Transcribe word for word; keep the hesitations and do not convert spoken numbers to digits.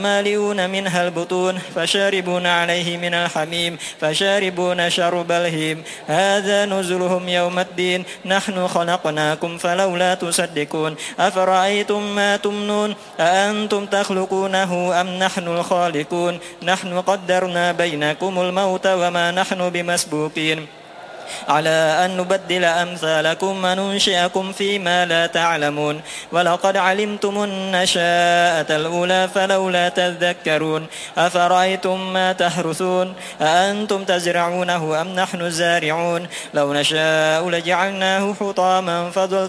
مالئون منها البطون فشاربون عليه من الحميم فشاربون شرب الهيم هذا نزلهم يوم الدين نحن خلقناكم فلولا تصدقون أفرأيتم ما تمنون أأنتم تخلقونه أم نحن الخالقون نحن قدرنا بينكم الموت وما نحن بمسبوقين على أن نبدل أمثالكم وننشئكم فيما لا تعلمون ولقد علمتم النشاءة الأولى فلولا تذكرون أفرأيتم ما تحرثون أأنتم تزرعونه أم نحن الزارعون لو نشاء لجعلناه حطاما فظلتم